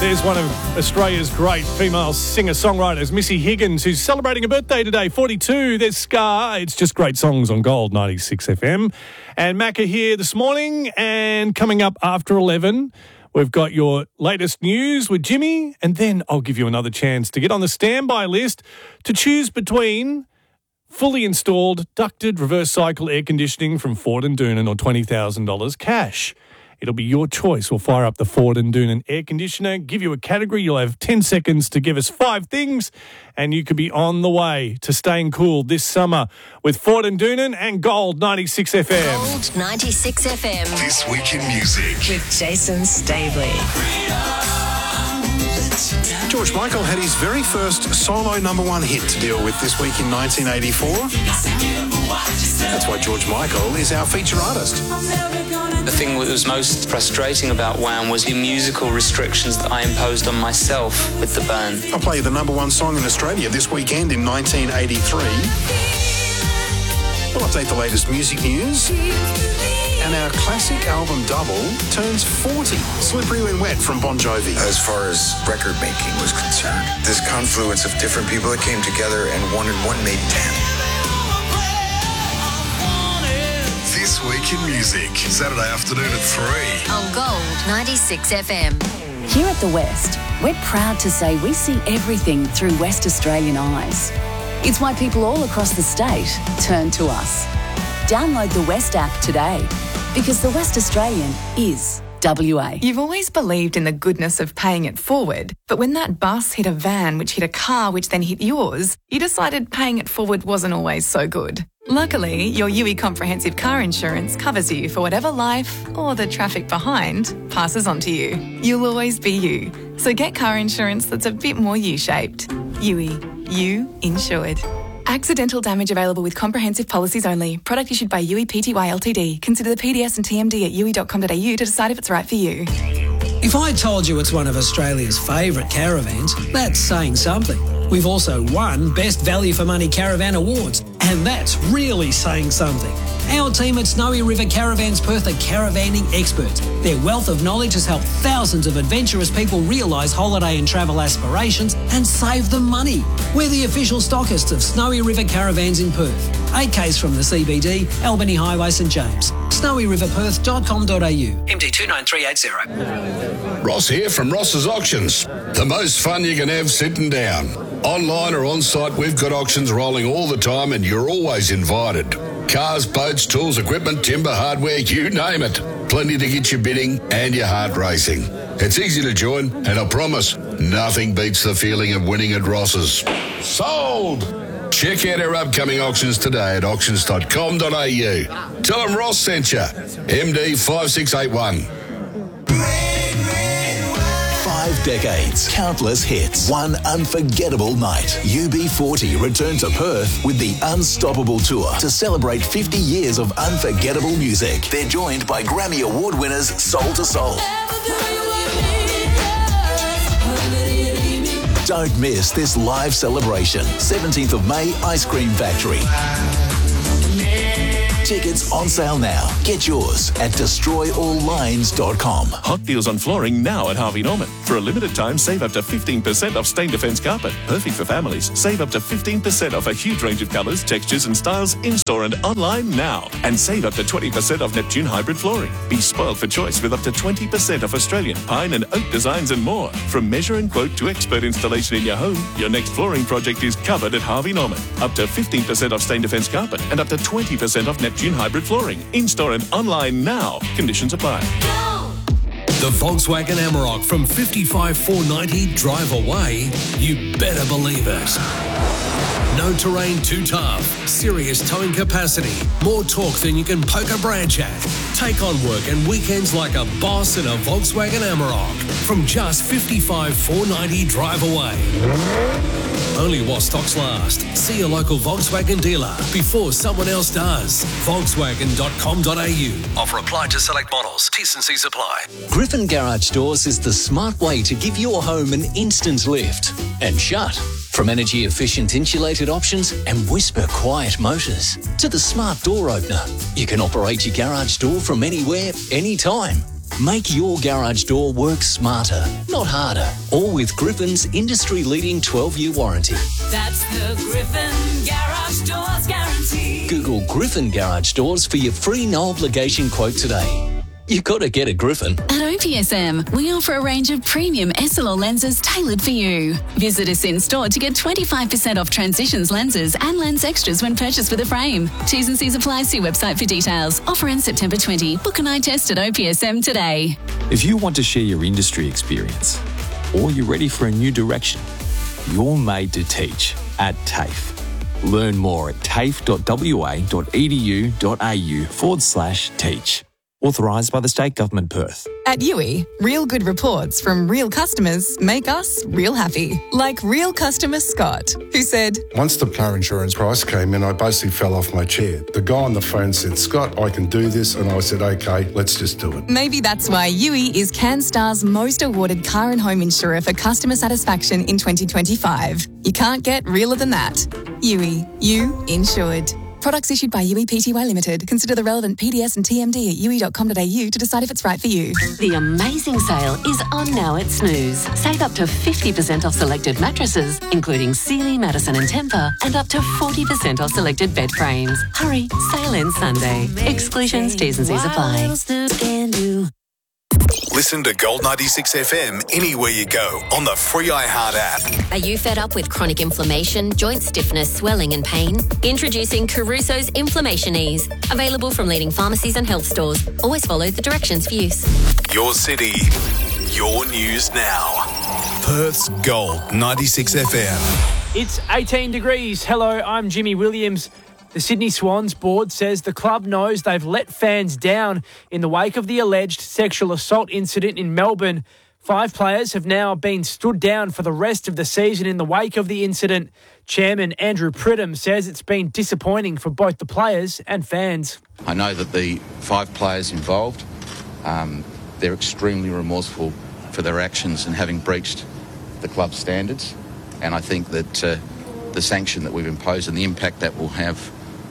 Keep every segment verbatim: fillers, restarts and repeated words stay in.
There's one of Australia's great female singer-songwriters, Missy Higgins, who's celebrating a birthday today, forty-two. There's Scar. It's just great songs on Gold ninety-six F M. And Macca here this morning, and coming up after eleven, we've got your latest news with Jimmy, and then I'll give you another chance to get on the standby list to choose between fully installed ducted reverse cycle air conditioning from Ford and Doonan or twenty thousand dollars cash. It'll be your choice. We'll fire up the Ford and Doonan air conditioner, give you a category. You'll have ten seconds to give us five things, and you could be on the way to staying cool this summer with Ford and Doonan and Gold ninety-six F M. Gold ninety-six F M. This Week in Music With Jason Stabley. George Michael had his very first solo number one hit to deal with this week in nineteen eighty-four. That's why George Michael is our feature artist. The thing that was most frustrating about Wham was the musical restrictions that I imposed on myself with the band. I'll play the number one song in Australia this weekend in nineteen eighty-three. We'll update the latest music news. And our classic album Double turns forty. Slippery When Wet from Bon Jovi. As far as record making was concerned, this confluence of different people that came together and one and one made ten. This Week in Music, Saturday afternoon at three. On Gold ninety-six F M. Here at The West, we're proud to say we see everything through West Australian eyes. It's why people all across the state turn to us. Download the West app today, because the West Australian is W A. You've always believed in the goodness of paying it forward, but when that bus hit a van which hit a car which then hit yours, you decided paying it forward wasn't always so good. Luckily, your U I Comprehensive Car Insurance covers you for whatever life, or the traffic behind, passes on to you. You'll always be you. So get car insurance that's a bit more U-shaped. U I. You insured. Accidental damage available with comprehensive policies only. Product issued by U I Pty Ltd. Consider the P D S and T M D at u i dot com dot a u to decide if it's right for you. If I told you it's one of Australia's favourite caravans, that's saying something. We've also won Best Value for Money Caravan Awards, and that's really saying something. Our team at Snowy River Caravans Perth are caravanning experts. Their wealth of knowledge has helped thousands of adventurous people realise holiday and travel aspirations and save them money. We're the official stockists of Snowy River Caravans in Perth. eight k's from the C B D, Albany Highway, St James. snowy river perth dot com dot a u. M D two nine three eight zero. Ross here from Ross's Auctions. The most fun you can have sitting down. Online or on site, we've got auctions rolling all the time and you're always invited. Cars, boats, tools, equipment, timber, hardware, you name it. Plenty to get you bidding and your heart racing. It's easy to join, and I promise, nothing beats the feeling of winning at Ross's. Sold! Check out our upcoming auctions today at auctions dot com dot a u. Tell them Ross sent you. M D five six eight one. Five decades, countless hits, one unforgettable night. U B forty return to Perth with the Unstoppable Tour to celebrate fifty years of unforgettable music. They're joined by Grammy Award winners Soul to Soul. Don't miss this live celebration. seventeenth of May, Ice Cream Factory. Tickets on sale now. Get yours at destroy all lines dot com. Hot deals on flooring now at Harvey Norman. For a limited time, save up to fifteen percent off Stain Defence carpet. Perfect for families. Save up to fifteen percent off a huge range of colours, textures and styles in-store and online now. And save up to twenty percent off Neptune hybrid flooring. Be spoiled for choice with up to twenty percent off Australian pine and oak designs and more. From measure and quote to expert installation in your home, your next flooring project is covered at Harvey Norman. Up to fifteen percent off Stain Defence carpet and up to twenty percent off Neptune hybrid flooring. In-store and online now. Conditions apply. The Volkswagen Amarok from fifty-five four ninety drive away. You better believe it. No terrain too tough. Serious towing capacity. More torque than you can poke a branch at. Take on work and weekends like a boss in a Volkswagen Amarok. From just fifty-five four ninety drive away. Only while stocks last. See your local Volkswagen dealer before someone else does. Volkswagen dot com dot a u. Offer applied to select models. T's and C's apply. Griffin Garage Doors is the smart way to give your home an instant lift and shut. From energy-efficient insulated options and whisper-quiet motors to the smart door opener. You can operate your garage door from anywhere, anytime. Make your garage door work smarter, not harder. All with Griffin's industry-leading twelve-year warranty. That's the Griffin Garage Doors guarantee. Google Griffin Garage Doors for your free no-obligation quote today. You've got to get a Griffin. At O P S M, we offer a range of premium S L R lenses tailored for you. Visit us in store to get twenty-five percent off Transitions lenses and lens extras when purchased with a frame. T's and C's apply. See website for details. Offer ends September twentieth. Book an eye test at O P S M today. If you want to share your industry experience or you're ready for a new direction, you're made to teach at TAFE. Learn more at tafe.wa.edu.au forward slash teach. Authorised by the State Government, Perth. At U I, real good reports from real customers make us real happy. Like real customer Scott, who said, once the car insurance price came in, I basically fell off my chair. The guy on the phone said, Scott, I can do this. And I said, OK, let's just do it. Maybe that's why U I is CanStar's most awarded car and home insurer for customer satisfaction in twenty twenty-five. You can't get realer than that. U I, you insured. Products issued by U I P T Y Limited. Consider the relevant P D S and T M D at u i dot com dot a u to decide if it's right for you. The amazing sale is on now at Snooze. Save up to fifty percent off selected mattresses, including Sealy, Madison and Tempur, and up to forty percent off selected bed frames. Hurry, sale ends Sunday. Exclusions, T's and C's apply. Listen to Gold ninety-six F M anywhere you go on the free iHeart app. Are you fed up with chronic inflammation, joint stiffness, swelling and pain? Introducing Caruso's Inflammation Ease. Available from leading pharmacies and health stores. Always follow the directions for use. Your city, your news now. Perth's Gold ninety-six F M. It's eighteen degrees. Hello, I'm Jimmy Williams. The Sydney Swans board says the club knows they've let fans down in the wake of the alleged sexual assault incident in Melbourne. Five players have now been stood down for the rest of the season in the wake of the incident. Chairman Andrew Pridham says it's been disappointing for both the players and fans. I know that the five players involved, um, they're extremely remorseful for their actions and having breached the club's standards. And I think that uh, the sanction that we've imposed and the impact that will have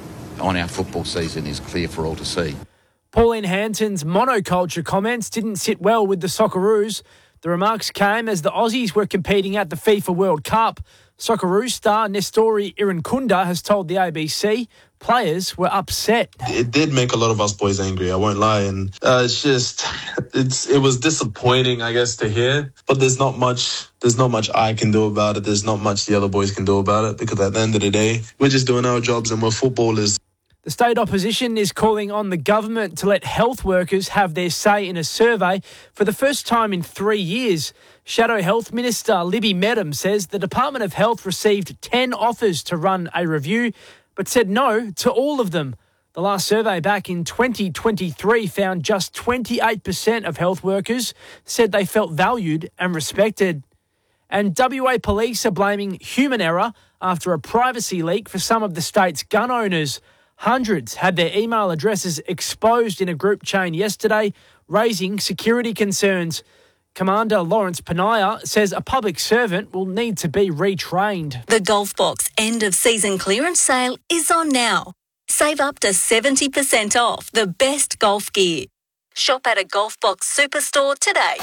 on our football season is clear for all to see. Pauline Hanson's monoculture comments didn't sit well with the Socceroos. The remarks came as the Aussies were competing at the FIFA World Cup. Socceroos star Nestori Irankunda has told the A B C players were upset. It did make a lot of us boys angry, I won't lie. And uh, it's just, it's it was disappointing, I guess, to hear. But there's not much, there's not much I can do about it. There's not much the other boys can do about it, because at the end of the day, we're just doing our jobs and we're footballers. The state opposition is calling on the government to let health workers have their say in a survey for the first time in three years. Shadow Health Minister Libby Medham says the Department of Health received ten offers to run a review, but said no to all of them. The last survey back in twenty twenty-three found just twenty-eight percent of health workers said they felt valued and respected. And W A police are blaming human error after a privacy leak for some of the state's gun owners. Hundreds had their email addresses exposed in a group chain yesterday, raising security concerns. Commander Lawrence Panaya says a public servant will need to be retrained. The Golf Box end of season clearance sale is on now. Save up to seventy percent off the best golf gear. Shop at a Golf Box superstore today.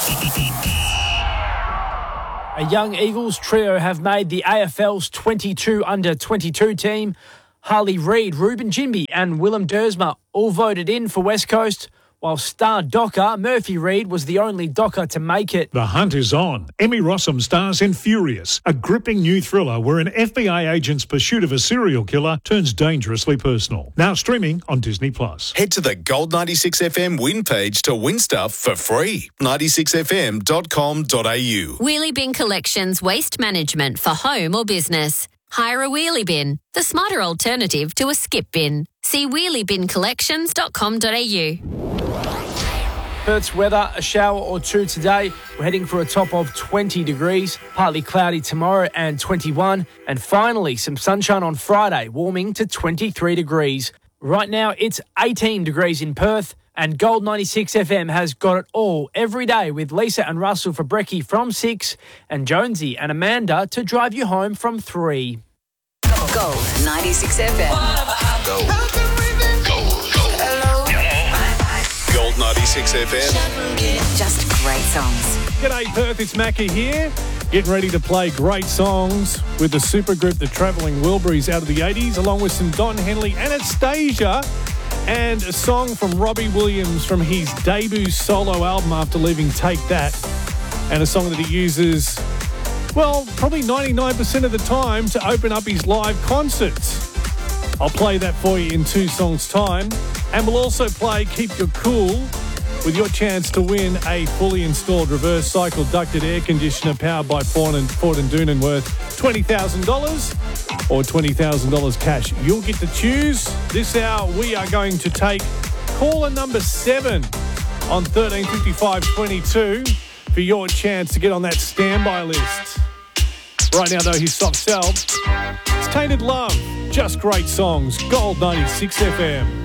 A young Eagles trio have made the A F L's twenty-two under twenty-two team. Harley Reid, Ruben Jimby and Willem Dersma all voted in for West Coast, while star Docker Murphy Reid was the only Docker to make it. The hunt is on. Emmy Rossum stars in Furious, a gripping new thriller where an F B I agent's pursuit of a serial killer turns dangerously personal. Now streaming on Disney Plus. Head to the Gold ninety-six F M win page to win stuff for free. ninety-six f m dot com dot a u. Wheelie Bin Collections Waste Management for home or business. Hire a wheelie bin, the smarter alternative to a skip bin. See wheelie bin collections dot com dot a u. Perth's weather, a shower or two today. We're heading for a top of twenty degrees, partly cloudy tomorrow and twenty-one. And finally, some sunshine on Friday, warming to twenty-three degrees. Right now, it's eighteen degrees in Perth. And Gold ninety-six F M has got it all every day with Lisa and Russell for brekkie from six and Jonesy and Amanda to drive you home from three. Gold ninety-six F M. Gold. Gold. Gold Gold ninety-six F M. Just great songs. G'day Perth, it's Macca here. Getting ready to play great songs with the supergroup The Travelling Wilburys out of the eighties, along with some Don Henley, Anastasia, and a song from Robbie Williams from his debut solo album after leaving Take That, and a song that he uses, well, probably ninety-nine percent of the time to open up his live concerts. I'll play that for you in two songs' time, and we'll also play Keep Your Cool with your chance to win a fully installed reverse cycle ducted air conditioner powered by Ford and, Ford and Doonan worth twenty thousand dollars or twenty thousand dollars cash. You'll get to choose. This hour we are going to take caller number seven on thirteen fifty-five twenty-two for your chance to get on that standby list. Right now though, here's Soft Cell. It's Tainted Love. Just great songs. Gold ninety-six F M.